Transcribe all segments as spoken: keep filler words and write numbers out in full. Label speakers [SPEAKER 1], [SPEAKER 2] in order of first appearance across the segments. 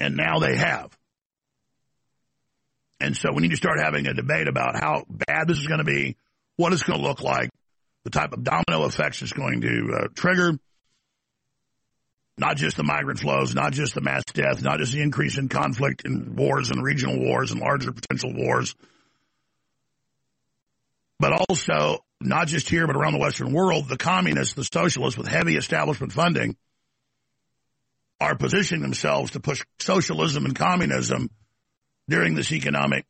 [SPEAKER 1] And now they have. And so we need to start having a debate about how bad this is going to be, what it's going to look like, the type of domino effects it's going to uh, trigger, not just the migrant flows, not just the mass death, not just the increase in conflict and wars and regional wars and larger potential wars, but also not just here but around the Western world, the communists, the socialists with heavy establishment funding are positioning themselves to push socialism and communism during this economic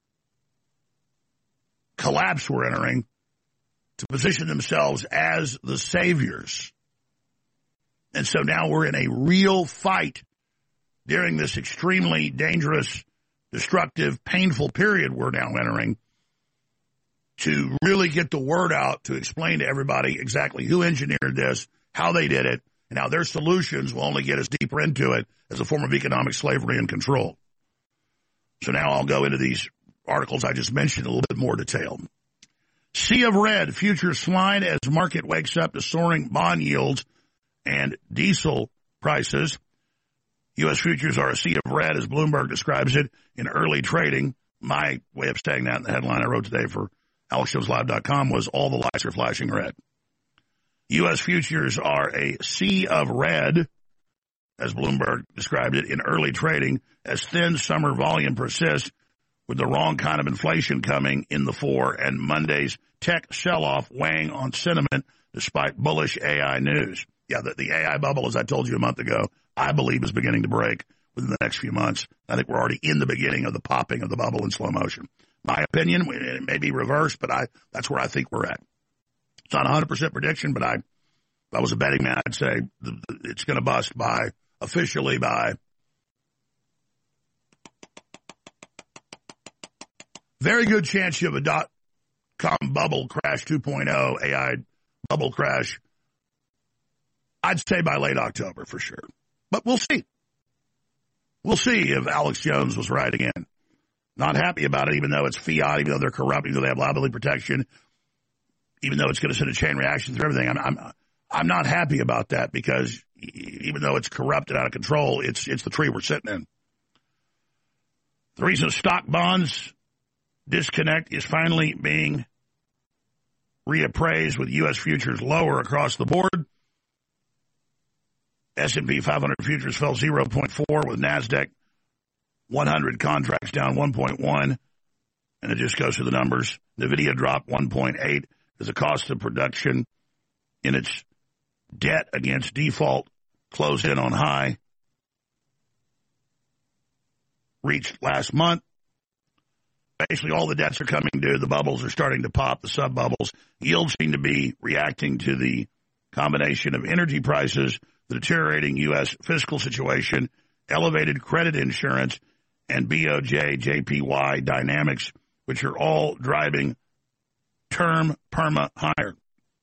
[SPEAKER 1] collapse we're entering, to position themselves as the saviors. And so now we're in a real fight during this extremely dangerous, destructive, painful period we're now entering to really get the word out, to explain to everybody exactly who engineered this, how they did it, and how their solutions will only get us deeper into it as a form of economic slavery and control. So now I'll go into these articles I just mentioned in a little bit more detail. Sea of red, futures slide as market wakes up to soaring bond yields and diesel prices. U S futures are a sea of red, as Bloomberg describes it, in early trading. My way of saying that in the headline I wrote today for Alex Jones Live dot com was all the lights are flashing red. U S futures are a sea of red, as Bloomberg described it, in early trading as thin summer volume persists with the wrong kind of inflation coming in the fore and Monday's tech sell-off weighing on sentiment despite bullish A I news. Yeah, the, the A I bubble, as I told you a month ago, I believe is beginning to break within the next few months. I think we're already in the beginning of the popping of the bubble in slow motion. My opinion, it may be reversed, but I that's where I think we're at. It's not a one hundred percent prediction, but I, if I was a betting man, I'd say it's going to bust by, officially by, very good chance you have a dot-com bubble crash two point oh, A I bubble crash. I'd say by late October for sure. But we'll see. We'll see if Alex Jones was right again. Not happy about it, even though it's fiat, even though they're corrupt, even though they have liability protection, even though it's going to send a chain reaction through everything. I'm, I'm, I'm not happy about that because even though it's corrupt and out of control, it's, it's the tree we're sitting in. The reason stock bonds disconnect is finally being reappraised with U S futures lower across the board. S and P five hundred futures fell zero point four with NASDAQ one hundred contracts down one point one, and it just goes through the numbers. NVIDIA dropped one point eight as the cost of production in its debt against default closed in on high, reached last month. Basically, all the debts are coming due. The bubbles are starting to pop, the sub-bubbles. Yields seem to be reacting to the combination of energy prices, the deteriorating U S fiscal situation, elevated credit insurance, and B O J, J P Y dynamics, which are all driving term perma higher.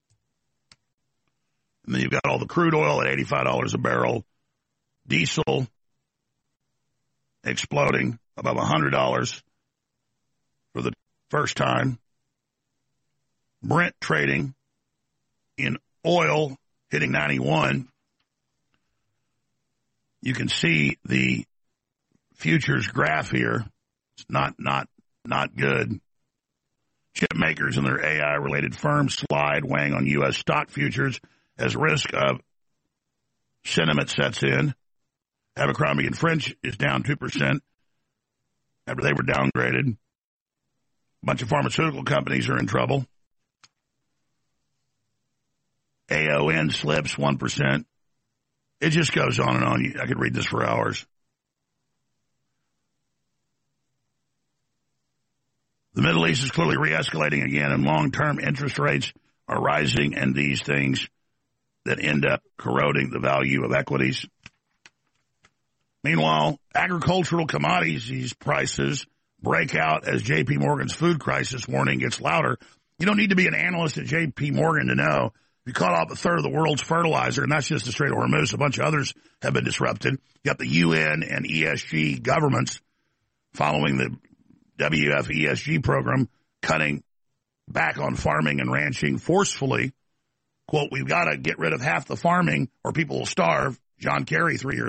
[SPEAKER 1] And then you've got all the crude oil at eighty-five dollars a barrel, diesel exploding above one hundred dollars for the first time, Brent trading in oil hitting ninety-one. You can see the futures graph here. It's not, not, not good. Chip makers and their A I-related firms slide, weighing on U S stock futures as risk of sentiment sets in. Abercrombie and Fitch is down two percent after they were downgraded. A bunch of pharmaceutical companies are in trouble. A O N slips one percent. It just goes on and on. I could read this for hours. The Middle East is clearly re-escalating again, and long-term interest rates are rising, and these things that end up corroding the value of equities. Meanwhile, agricultural commodities prices break out as J P. Morgan's food crisis warning gets louder. You don't need to be an analyst at J P. Morgan to know. You cut off a third of the world's fertilizer, and that's just the Strait of Hormuz. A bunch of others have been disrupted. You got the U N and E S G governments following the W F E S G program, cutting back on farming and ranching forcefully. Quote, we've got to get rid of half the farming or people will starve. John Kerry three years